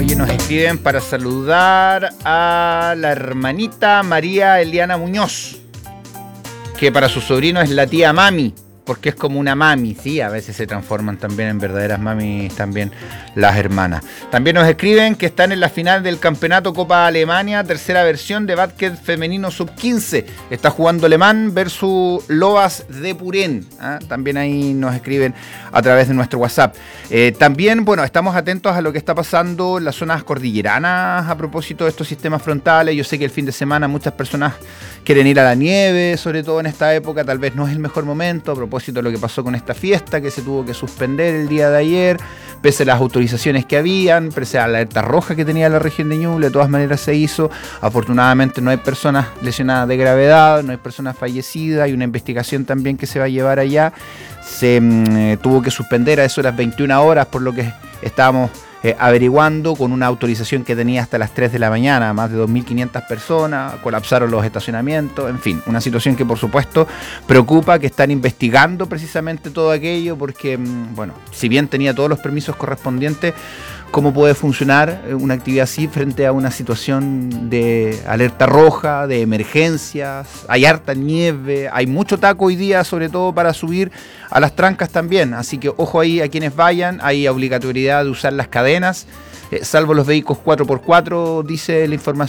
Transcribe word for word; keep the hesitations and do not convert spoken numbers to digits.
Oye, nos escriben para saludar a la hermanita María Eliana Muñoz, que para su sobrino es la tía Mami, porque es como una mami, sí, a veces se transforman también en verdaderas mamis también las hermanas. También nos escriben que están en la final del Campeonato Copa Alemania, tercera versión de básquet femenino sub quince. Está jugando Alemán versus Lobas de Purén. ¿Ah? También ahí nos escriben a través de nuestro WhatsApp. Eh, también, bueno, estamos atentos a lo que está pasando en las zonas cordilleranas a propósito de estos sistemas frontales. Yo sé que el fin de semana muchas personas quieren ir a la nieve, sobre todo en esta época, tal vez no es el mejor momento, a propósito de lo que pasó con esta fiesta que se tuvo que suspender el día de ayer, pese a las autorizaciones que habían, pese a la alerta roja que tenía la región de Ñuble, de todas maneras se hizo. Afortunadamente no hay personas lesionadas de gravedad, no hay personas fallecidas, hay una investigación también que se va a llevar allá. Se eh, tuvo que suspender a eso de las veintiuna horas, por lo que estábamos Eh, averiguando, con una autorización que tenía hasta las tres de la mañana, más de dos mil quinientas personas, colapsaron los estacionamientos, en fin, una situación que por supuesto preocupa, que están investigando precisamente todo aquello, porque, bueno, si bien tenía todos los permisos correspondientes, ¿cómo puede funcionar una actividad así frente a una situación de alerta roja, de emergencias? Hay harta nieve, hay mucho taco hoy día, sobre todo para subir a las trancas también, así que ojo ahí a quienes vayan, hay obligatoriedad de usar las cadenas, eh, salvo los vehículos cuatro por cuatro, dice la información